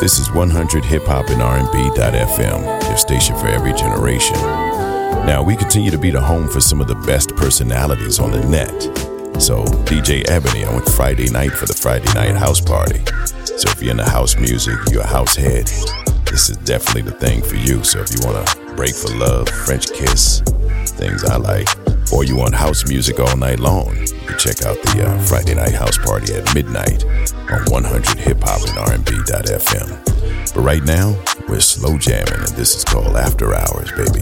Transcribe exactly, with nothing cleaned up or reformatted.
This is one hundred hip hop and R and B dot F M, your station for every generation. Now, we continue to be the home for some of the best personalities on the net. So, D J Ebony, I went Friday night for the Friday night house party. So if you're into house music, you're a house head, this is definitely the thing for you. So if you want to break for love, French kiss, things I like, or you want house music all night long, you can check out the uh, Friday night house party at midnight on one hundred hip hop and R and B dot F M. But right now, we're slow jamming, and this is called After Hours, baby.